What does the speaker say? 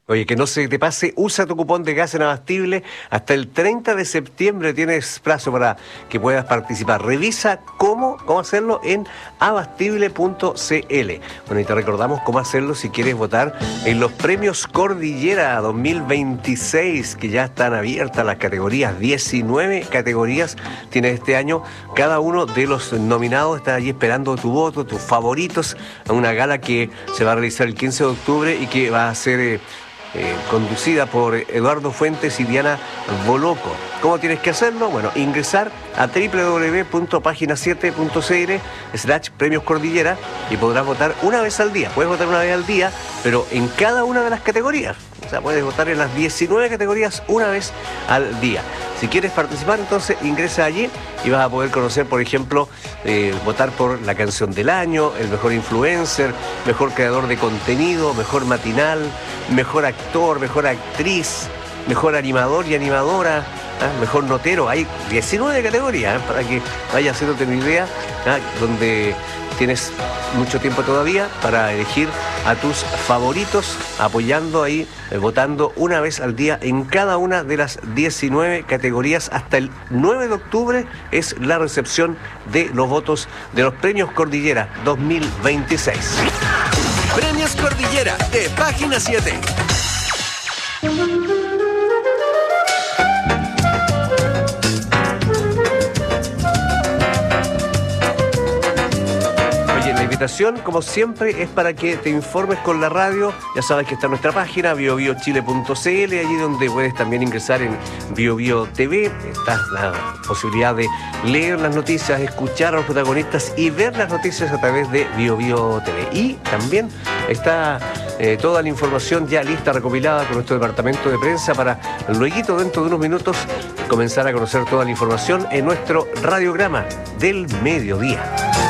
Oye, que no se te pase, usa tu cupón de gas en Abastible. Hasta el 30 de septiembre tienes plazo para que puedas participar. Revisa cómo hacerlo en abastible.cl. Bueno, y te recordamos cómo hacerlo si quieres votar en los premios Cordillera 2026, que ya están abiertas las categorías. 19 categorías tiene este año. Cada uno de los nominados está allí esperando tu voto, tus favoritos, a una gala que se va a realizar el 15 de octubre y que va a ser conducida por Eduardo Fuentes y Diana Boloco. ¿Cómo tienes que hacerlo? Bueno, ingresar a www.pagina7.cl/premios Cordillera y podrás votar una vez al día. Puedes votar una vez al día, pero en cada una de las categorías. O sea, puedes votar en las 19 categorías una vez al día. Si quieres participar, entonces ingresa allí y vas a poder conocer, por ejemplo, votar por la canción del año, el mejor influencer, mejor creador de contenido, mejor matinal, mejor actor, mejor actriz, mejor animador y animadora, mejor notero. Hay 19 categorías para que vayas haciéndote una idea, donde tienes mucho tiempo todavía para elegir a tus favoritos, apoyando ahí, votando una vez al día en cada una de las 19 categorías. Hasta el 9 de octubre es la recepción de los votos de los premios Cordillera 2026. Premios Cordillera de Página 7. La invitación, como siempre, es para que te informes con la radio. Ya sabes que está nuestra página, biobiochile.cl, allí donde puedes también ingresar en BioBio TV. Está la posibilidad de leer las noticias, escuchar a los protagonistas y ver las noticias a través de BioBio TV. Y también está toda la información ya lista, recopilada con nuestro departamento de prensa para luego, dentro de unos minutos, comenzar a conocer toda la información en nuestro radiograma del mediodía.